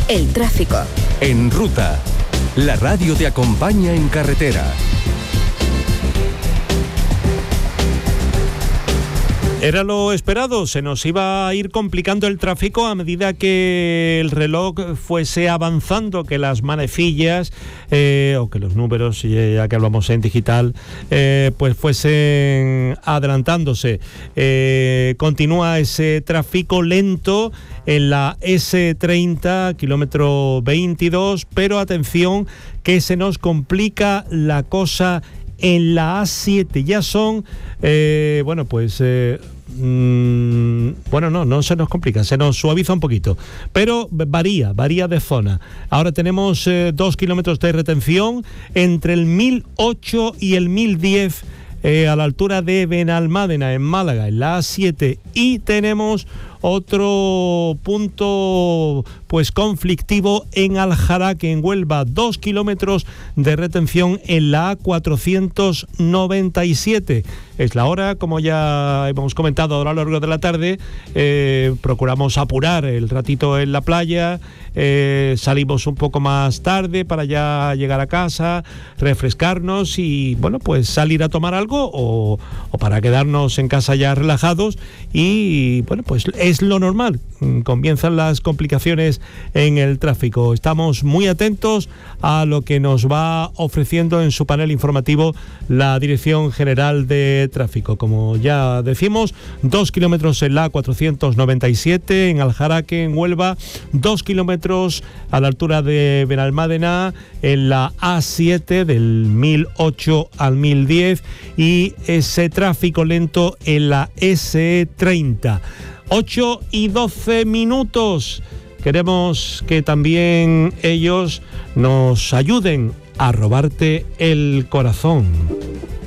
El tráfico. En Ruta, la radio te acompaña en carretera. Era lo esperado, se nos iba a ir complicando el tráfico a medida que el reloj fuese avanzando, que las manecillas o que los números, ya que hablamos en digital, pues fuesen adelantándose. Continúa ese tráfico lento en la S30, kilómetro 22, pero atención que se nos complica la cosa en la A7. Ya son, no se nos complica, se nos suaviza un poquito, pero varía de zona. Ahora tenemos 2 kilómetros de retención entre el 1008 y el 1010 a la altura de Benalmádena, en Málaga, en la A7, y tenemos otro punto pues conflictivo en Aljaraque, en Huelva, 2 kilómetros de retención en la A497. Es la hora, como ya hemos comentado a lo largo de la tarde, procuramos apurar el ratito en la playa, salimos un poco más tarde para ya llegar a casa, refrescarnos y pues salir a tomar algo o para quedarnos en casa ya relajados y pues es lo normal. Comienzan las complicaciones en el tráfico. Estamos muy atentos a lo que nos va ofreciendo en su panel informativo la Dirección General de Tráfico. Como ya decimos, 2 kilómetros en la A497 en Aljaraque, en Huelva, 2 kilómetros a la altura de Benalmádena en la A7 del 1008 al 1010 y ese tráfico lento en la S30. 8 y 12 minutos. Queremos que también ellos nos ayuden a robarte el corazón.